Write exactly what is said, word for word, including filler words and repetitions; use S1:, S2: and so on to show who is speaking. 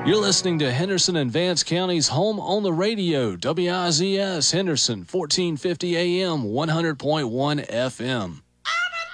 S1: You're listening to Henderson and Vance County's Home on the Radio, W I Z S Henderson, fourteen fifty A M, one hundred point one F M.